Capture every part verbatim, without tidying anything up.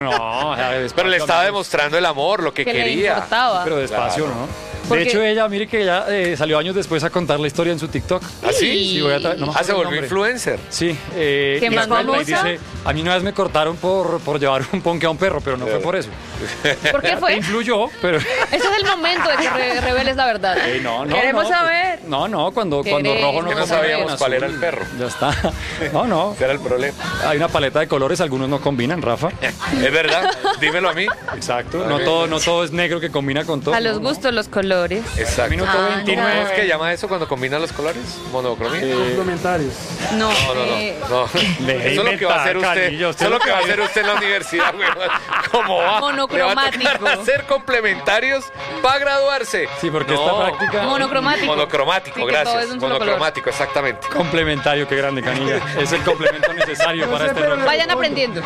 No, pero le estaba demostrando el amor, lo que, que quería. Le importaba. Pero despacio, claro. ¿no? De Porque... hecho, ella, mire que ella eh, salió años después a contar la historia en su TikTok. ¿Ah, sí? Sí, voy a tra- no me ah, se acuerdo el volvió nombre. influencer. Sí. Eh, ¿Qué y más cuenta y famosa? dice, a mí una vez me cortaron por, por llevar un ponque a un perro, pero no fue por eso. ¿Por qué fue? Te influyó, pero... Ese es el momento de que re reveles la verdad. Eh, no, no, Queremos no, saber. No, no, cuando, cuando Queremos. rojo no Que no combina sabíamos con cuál azul. era el perro. Ya está. No, no. Ese era el problema. Hay una paleta de colores, algunos no combinan, Rafa. Es verdad, dímelo a mí. Exacto. No todo, no todo es negro que combina con todo. A los no, gustos, los colores. Exacto. Minuto Ah, veintinueve. ¿Cómo es que llama eso cuando combinan los colores? ¿Monocromía? Complementarios. No, No, no, eh, no. no. Deje Eso es lo que va a hacer inventar, usted. Canillo, Eso es lo que va a hacer usted en la universidad, güey. ¿Cómo va? Monocromático. Le va a tocar hacer complementarios para graduarse. Sí, porque No. esta práctica... monocromático. Monocromático, Sí, que gracias. todo es un solo Monocromático, exactamente. Complementario, qué grande, Canilla. Es el complemento necesario para este color. rol. Vayan aprendiendo.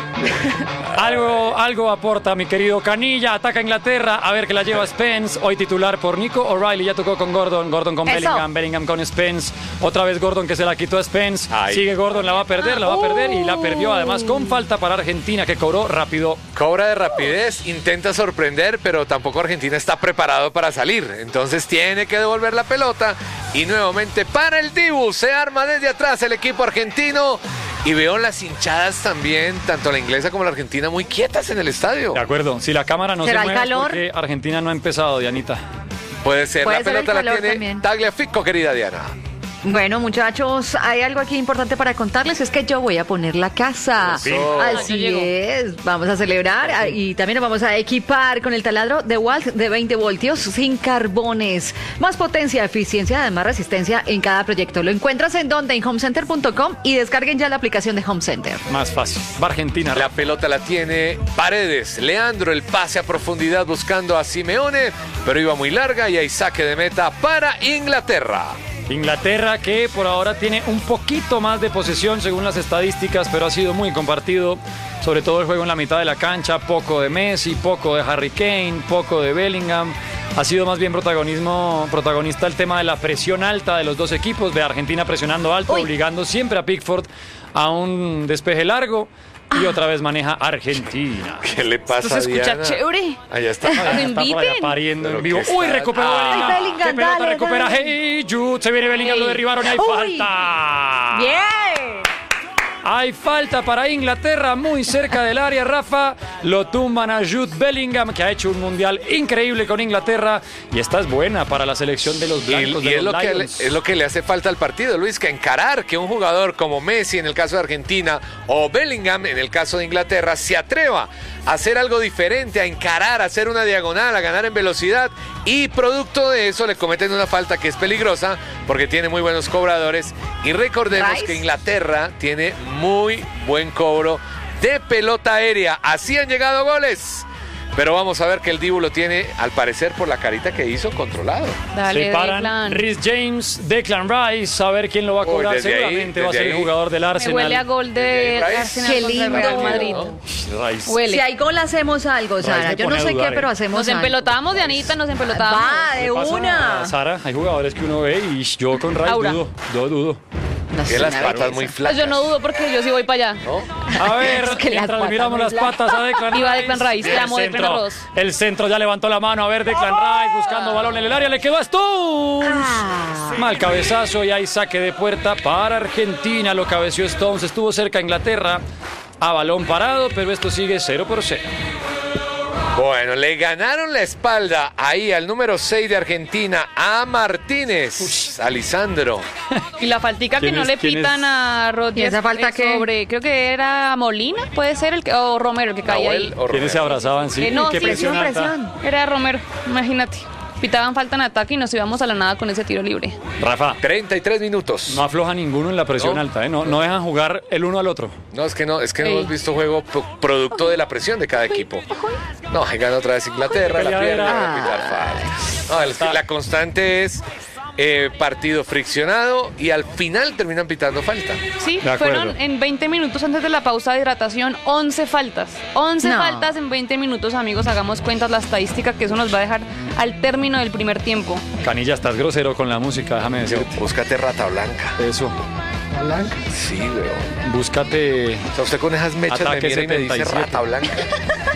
Algo, algo aporta mi querido Canilla, ataca a Inglaterra, a ver que la lleva Spence, hoy titular por Nico O'Reilly, ya tocó con Gordon, Gordon con Eso. Bellingham, Bellingham con Spence, otra vez Gordon que se la quitó a Spence, Ay. sigue Gordon, la va a perder, la va a perder y la perdió además con falta para Argentina que cobró rápido. Cobra de rapidez, intenta sorprender, pero tampoco Argentina está preparado para salir. Entonces tiene que devolver la pelota y nuevamente para el Dibu. Se arma desde atrás el equipo argentino y veo las hinchadas también, tanto la inglesa como la argentina, muy quietas en el estadio. De acuerdo, si la cámara no se ¿Será el mueve es calor? porque Argentina no ha empezado, Dianita. Puede ser, Puede la ser el pelota la calor tiene también. Tagliafico, querida Diana. Bueno, muchachos, hay algo aquí importante para contarles, es que yo voy a poner la casa. Eso. Ah, ya Así llegó. es, vamos a celebrar ah, y también nos vamos a equipar con el taladro de Walt de veinte voltios sin carbones. Más potencia, eficiencia, además resistencia en cada proyecto. Lo encuentras en donde, en homecenter punto com y descarguen ya la aplicación de Home Center. Más fácil, va Argentina. La pelota la tiene Paredes. Leandro, el pase a profundidad buscando a Simeone, pero iba muy larga y hay saque de meta para Inglaterra. Inglaterra que por ahora tiene un poquito más de posesión según las estadísticas, pero ha sido muy compartido, sobre todo el juego en la mitad de la cancha, poco de Messi, poco de Harry Kane, poco de Bellingham. Ha sido más bien protagonismo, protagonista el tema de la presión alta de los dos equipos, de Argentina presionando alto, Uy. obligando siempre a Pickford a un despeje largo y otra vez maneja Argentina. ¿Qué le pasa Esto se escucha Diana? chévere. Allá está. Lo Está por allá inviten. pariendo Pero en vivo. que Uy, está- recuperó Ay, Bellingham. Bellingham, Qué pelota dale, recupera. dale. Hey, Jude. Se viene Bellingham, lo Hey. derribaron y hay Uy. falta. ¡Bien! Hay falta para Inglaterra, muy cerca del área, Rafa. Lo tumban a Jude Bellingham, que ha hecho un mundial increíble con Inglaterra. Y esta es buena para la selección de los Y, blancos, y de es, lo los que le, Lions. es lo que le hace falta al partido, Luis, que encarar que un jugador como Messi en el caso de Argentina o Bellingham en el caso de Inglaterra se atreva a hacer algo diferente, a encarar, a hacer una diagonal, a ganar en velocidad y producto de eso le cometen una falta que es peligrosa porque tiene muy buenos cobradores y recordemos Rice. que Inglaterra tiene muy buen cobro de pelota aérea, así han llegado goles. Pero vamos a ver que el Dibu lo tiene, al parecer, por la carita que hizo, controlado. Dale, Se paran Declan. Rhys James, Declan Rice, a ver quién lo va a Uy, cobrar. desde ahí, Seguramente va a desde ser el ahí. jugador del Me Arsenal. huele a gol de Rice. Arsenal Qué contra el lindo. Real Madrid. ¿no? Rice. Huele. Si hay gol, hacemos algo, Sara. me Yo no pone a sé dudar, qué, pero ¿eh? hacemos Nos algo. empelotamos, Dianita, nos empelotamos. Va, de ¿Qué pasa, una. Sara, hay jugadores que uno ve y yo con Rice Aura. dudo. Yo dudo. No Tiene sé, las una patas belleza. muy Pues flacas. yo no dudo porque yo sí voy para allá. ¿No? A ver, Es que las mientras le patas miramos muy las blancas. patas a Declan Iba Rice. Declan Rice, te El amo, Declan centro, Arroz. El centro ya levantó la mano. A ver, Declan Rice buscando balón en el área. Le quedó a Stones. Ah. Mal cabezazo y hay saque de puerta para Argentina. Lo cabeció Stones. Estuvo cerca Inglaterra a balón parado, pero esto sigue cero por cero. Bueno, le ganaron la espalda ahí al número seis de Argentina, a Martínez, Alisandro. Y la faltica que ¿Quién no es- le quién pitan es? a Rodríguez. ¿Y esa falta qué? Sobre, creo que era Molina, puede ser, el que, o Romero, el que caía Nahuel ahí. o ¿Quiénes se Romero. abrazaban? Sí, Eh, no, qué sí, presión presión, alta. presión. Era Romero, imagínate. Pitaban falta en ataque y nos íbamos a la nada con ese tiro libre. Rafa, treinta y tres minutos. no afloja ninguno en la presión No. alta, ¿eh? No, no dejan jugar el uno al otro. No, es que no, es que no Ey. hemos visto juego pro- producto de la presión de cada equipo. No, ahí gana otra vez Inglaterra, la pierde, Peleadera. va a pitar falta. No, el- la constante es eh, partido friccionado y al final terminan pitando falta. Sí, De acuerdo. fueron en veinte minutos antes de la pausa de hidratación, once faltas. once No. faltas en veinte minutos, amigos. Hagamos cuentas la estadística que eso nos va a dejar al término del primer tiempo. Canilla, estás grosero con la música, déjame decirte. Búscate rata blanca. Eso. Rata blanca. Sí, weón. Búscate O sea, usted con esas mechas me Ataque mira y me dice setenta y siete. rata blanca.